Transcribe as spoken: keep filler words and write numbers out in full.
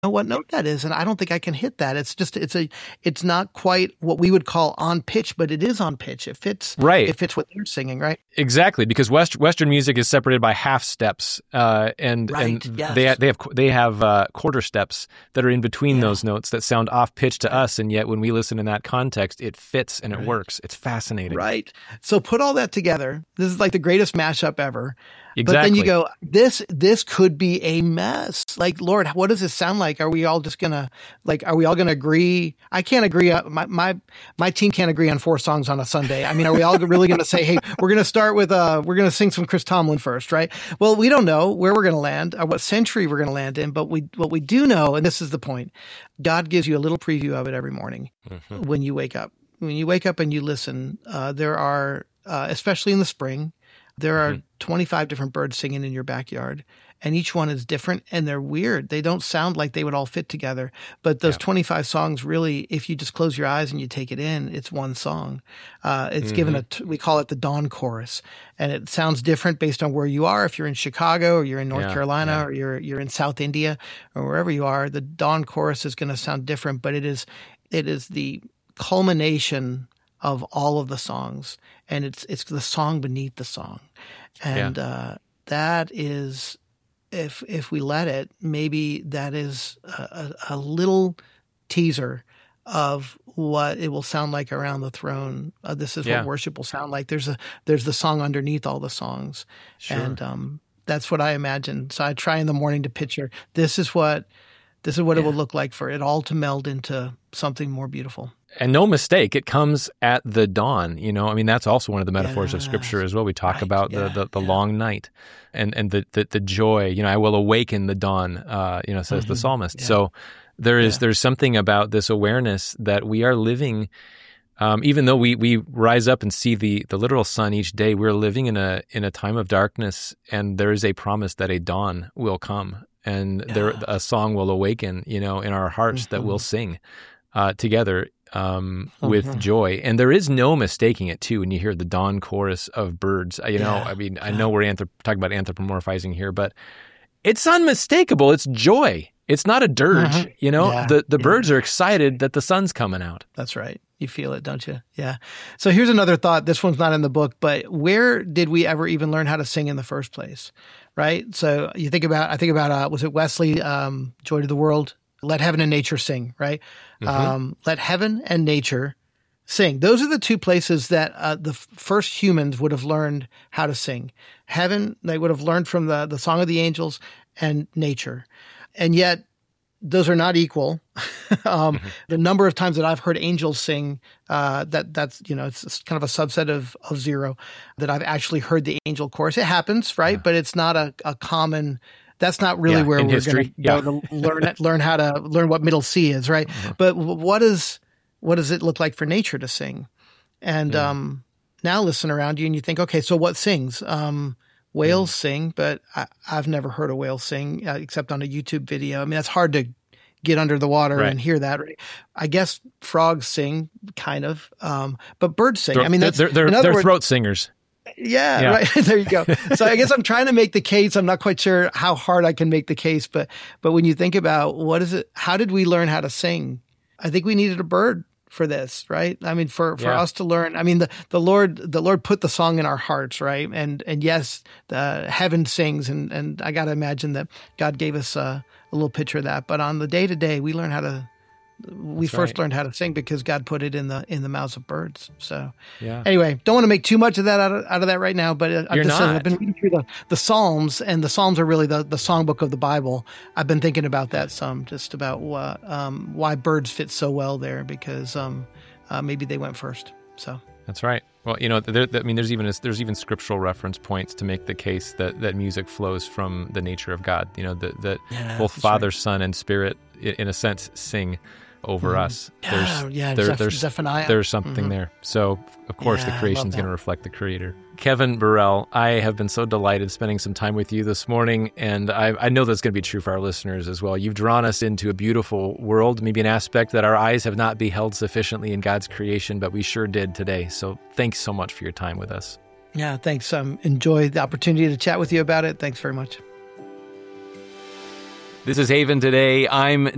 know what note that is, and I don't think I can hit that. It's just it's a it's not quite what we would call on pitch, but it is on pitch. It fits right. It fits what they're singing, right? Exactly, because West, Western music is separated by half steps, uh, and right, and yes. they they have they have uh, quarter steps that are in between yeah. those notes that sound off pitch to us, and yet when we listen in that context, it fits and it right. works. It's fascinating, right? So put all that together. This is like the greatest mashup ever. Exactly. But then you go, this this could be a mess. Like, Lord, what does this sound like? Are we all just gonna like? Are we all gonna agree? I can't agree. My my my team can't agree on four songs on a Sunday. I mean, are we all really gonna say, hey, we're gonna start with uh, we're gonna sing some Chris Tomlin first, right? Well, we don't know where we're gonna land or what century we're gonna land in, but we what we do know, and this is the point, God gives you a little preview of it every morning mm-hmm. when you wake up. When you wake up and you listen, uh, there are, uh, especially in the spring, there are mm-hmm. twenty-five different birds singing in your backyard, and each one is different, and they're weird. They don't sound like they would all fit together. But those yeah. twenty-five songs, really, if you just close your eyes and you take it in, it's one song. Uh, it's mm-hmm. given a, t- we call it the dawn chorus, and it sounds different based on where you are. If you're in Chicago or you're in North yeah, Carolina yeah. or you're you're in South India or wherever you are, the dawn chorus is going to sound different, but it is it is the culmination of all of the songs, and it's it's the song beneath the song, and yeah. uh, that is, if if we let it, maybe that is a, a little teaser of what it will sound like around the throne. Uh, this is yeah. what worship will sound like. There's a there's the song underneath all the songs, sure. and um, that's what I imagine. So I try in the morning to picture this is what this is what yeah. it will look like for it all to meld into something more beautiful. And no mistake, it comes at the dawn. You know, I mean, that's also one of the metaphors yes. of Scripture as well. We talk right. about yeah. the the, the yeah. long night, and and the, the the joy. You know, I will awaken the dawn. Uh, you know, says mm-hmm. the psalmist. Yeah. So there is yeah. there's something about this awareness that we are living. Um, even though we we rise up and see the the literal sun each day, we're living in a in a time of darkness, and there is a promise that a dawn will come, and yeah. there a song will awaken. You know, in our hearts mm-hmm. that we'll sing uh, together. Um, with mm-hmm. joy. And there is no mistaking it, too, when you hear the dawn chorus of birds. You know, yeah. I mean, I know we're anthrop- talking about anthropomorphizing here, but it's unmistakable. It's joy. It's not a dirge. Mm-hmm. You know, yeah. the, the yeah. birds are excited that the sun's coming out. That's right. You feel it, don't you? Yeah. So here's another thought. This one's not in the book, but where did we ever even learn how to sing in the first place? Right? So you think about, I think about, uh, was it Wesley, um, Joy to the World? Let heaven and nature sing, right? Mm-hmm. Um, let heaven and nature sing. Those are the two places that uh, the f- first humans would have learned how to sing. Heaven, they would have learned from the, the Song of the Angels, and nature. And yet, those are not equal. um, mm-hmm. The number of times that I've heard angels sing, uh, that that's, you know, it's, it's kind of a subset of, of zero, that I've actually heard the angel chorus. It happens, right? Yeah. But it's not a, a common... That's not really yeah, where we're going to yeah. go to learn learn how to learn what middle C is, right? Mm-hmm. But what is what does it look like for nature to sing? And yeah. um, now listen around you and you think, okay, so what sings? Um, whales mm. sing, but I, I've never heard a whale sing uh, except on a YouTube video. I mean, that's hard to get under the water right. and hear that. Right? I guess frogs sing, kind of, um, but birds sing. They're, I mean, that's, they're they're, they're words, throat singers. Yeah, yeah, right. There you go. So I guess I'm trying to make the case. I'm not quite sure how hard I can make the case, but but when you think about what is it, how did we learn how to sing? I think we needed a bird for this, right? I mean, for, for yeah. us to learn. I mean, the, the Lord the Lord put the song in our hearts, right? And and yes, the heaven sings, and and I got to imagine that God gave us a, a little picture of that. But on the day to day, we learn how to. We That's first right. learned how to sing because God put it in the in the mouths of birds. So yeah. anyway, don't want to make too much of that out of, out of that right now. But I'm You're just not. saying, I've been reading through the, the Psalms, and the Psalms are really the, the songbook of the Bible. I've been thinking about that some, just about what, um, why birds fit so well there, because um, uh, maybe they went first. So That's right. Well, you know, there, I mean, there's even there's even scriptural reference points to make the case that, that music flows from the nature of God. You know, that that yeah, both Father, right. Son, and Spirit, in a sense, sing over mm. us. Yeah, there's, yeah, there, Zeph- there's, Zephaniah. there's something mm-hmm. there. So, of course, yeah, the creation is going that. to reflect the Creator. Kevin Burrell, I have been so delighted spending some time with you this morning, and I, I know that's going to be true for our listeners as well. You've drawn us into a beautiful world, maybe an aspect that our eyes have not beheld sufficiently in God's creation, but we sure did today. So thanks so much for your time with us. Yeah, thanks. Um, enjoy the opportunity to chat with you about it. Thanks very much. This is Haven Today. I'm